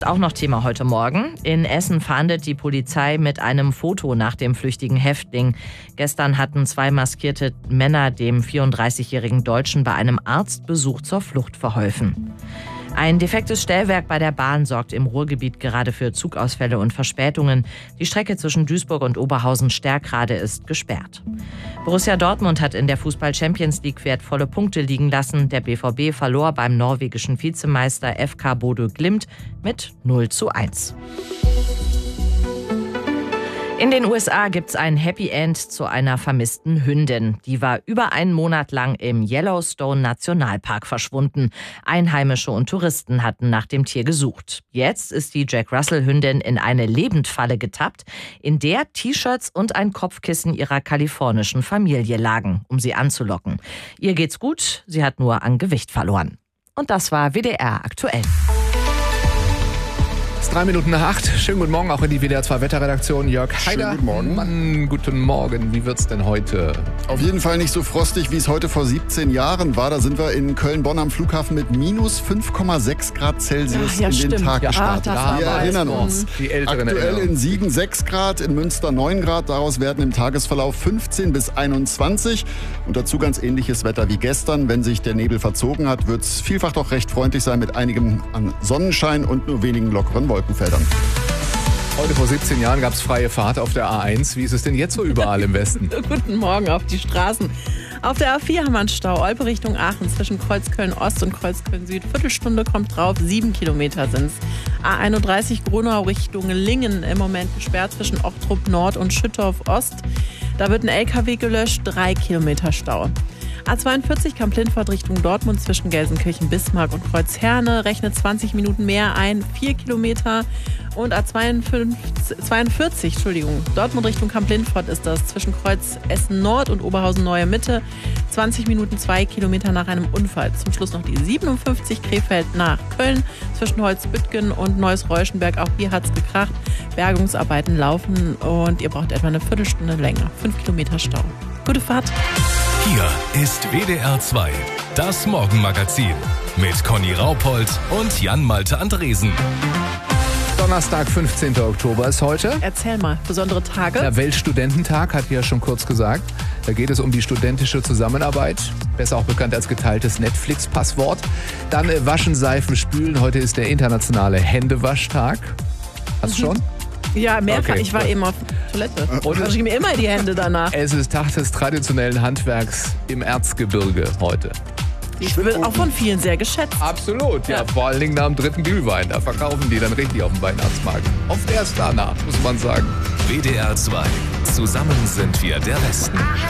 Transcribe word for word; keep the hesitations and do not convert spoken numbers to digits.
Auch noch Thema heute Morgen. In Essen fahndet die Polizei mit einem Foto nach dem flüchtigen Häftling. Gestern hatten zwei maskierte Männer dem vierunddreißigjährigen Deutschen bei einem Arztbesuch zur Flucht verholfen. Ein defektes Stellwerk bei der Bahn sorgt im Ruhrgebiet gerade für Zugausfälle und Verspätungen. Die Strecke zwischen Duisburg und Oberhausen-Stärkrade ist gesperrt. Borussia Dortmund hat in der Fußball-Champions League wertvolle Punkte liegen lassen. Der B V B verlor beim norwegischen Vizemeister F K Bodø Glimt mit null zu eins. In den U S A gibt's ein Happy End zu einer vermissten Hündin. Die war über einen Monat lang im Yellowstone Nationalpark verschwunden. Einheimische und Touristen hatten nach dem Tier gesucht. Jetzt ist die Jack Russell Hündin in eine Lebendfalle getappt, in der T-Shirts und ein Kopfkissen ihrer kalifornischen Familie lagen, um sie anzulocken. Ihr geht's gut, sie hat nur an Gewicht verloren. Und das war W D R aktuell. Drei Minuten nach acht. Schönen guten Morgen auch in die W D R zwei Wetterredaktion. Jörg Heider. Schönen guten Morgen. Mann, guten Morgen. Wie wird's denn heute? Auf jeden Fall nicht so frostig, wie es heute vor siebzehn Jahren war. Da sind wir in Köln-Bonn am Flughafen mit minus fünf Komma sechs Grad Celsius ja, ja, in stimmt. den Tag Ja, gestartet. da wir war erinnern es uns. Die Älteren Aktuell erinnern. in Siegen sechs Grad, in Münster neun Grad. Daraus werden im Tagesverlauf fünfzehn bis einundzwanzig. Und dazu ganz ähnliches Wetter wie gestern. Wenn sich der Nebel verzogen hat, wird es vielfach doch recht freundlich sein mit einigem an Sonnenschein und nur wenigen lockeren Wolkenfeldern. Heute vor siebzehn Jahren gab es freie Fahrt auf der A eins. Wie ist es denn jetzt so überall im Westen? Guten Morgen auf die Straßen. Auf der A vier haben wir einen Stau. Olpe Richtung Aachen zwischen Kreuzköln Ost und Kreuzköln Süd. Viertelstunde kommt drauf, sieben Kilometer sind's. A einunddreißig Gronau Richtung Lingen im Moment gesperrt zwischen Ochtrup Nord und Schüttorf Ost. Da wird ein L K W gelöscht, drei Kilometer Stau. A zweiundvierzig Kamp-Lindfort Richtung Dortmund zwischen Gelsenkirchen, Bismarck und Kreuzherne. Rechnet zwanzig Minuten mehr ein, vier Kilometer. Und A zweiundvierzig, Entschuldigung, Dortmund Richtung Kamp-Lindfort ist das zwischen Kreuz Essen Nord und Oberhausen Neue Mitte. zwanzig Minuten, zwei Kilometer nach einem Unfall. Zum Schluss noch die siebenundfünfzig Krefeld nach Köln zwischen Holzbüttgen und Neuss-Reuschenberg. Auch hier hat's gekracht. Bergungsarbeiten laufen und ihr braucht etwa eine Viertelstunde länger. Fünf Kilometer Stau. Gute Fahrt. Hier ist W D R zwei, das Morgenmagazin mit Conny Raupold und Jan-Malte Andresen. Donnerstag, fünfzehnten Oktober ist heute. Erzähl mal, besondere Tage? Der Weltstudententag, hat ja schon kurz gesagt. Da geht es um die studentische Zusammenarbeit, besser auch bekannt als geteiltes Netflix-Passwort. Dann äh, Waschen, Seifen, Spülen. Heute ist der internationale Händewaschtag. Hast du Mhm. schon? Ja, mehrfach. Okay, ich war gut. eben auf Toilette. Und Und wasche ich mir immer die Hände danach. Es ist Tag des traditionellen Handwerks im Erzgebirge heute. Ich wird auch von vielen sehr geschätzt. Absolut, ja. Ja. Vor allen Dingen nach dem dritten Glühwein. Da verkaufen die dann richtig auf dem Weihnachtsmarkt. Oft erst danach, muss man sagen. W D R zwei, zusammen sind wir der Westen.